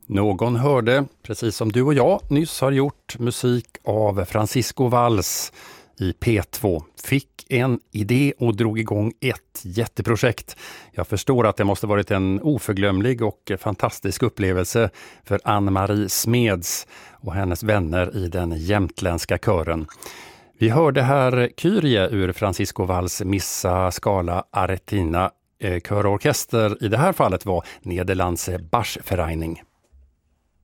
Någon hörde, precis som du och jag nyss har gjort, musik av Francisco Valls i P2. Fick en idé och drog igång ett jätteprojekt. Jag förstår att det måste varit en oförglömlig och fantastisk upplevelse för Ann-Marie Smeds och hennes vänner i den jämtländska kören. Vi hörde här Kyrie ur Francisco Valls Missa Scala Aretina. Körorkester i det här fallet var Nederlandse Bachvereinigung.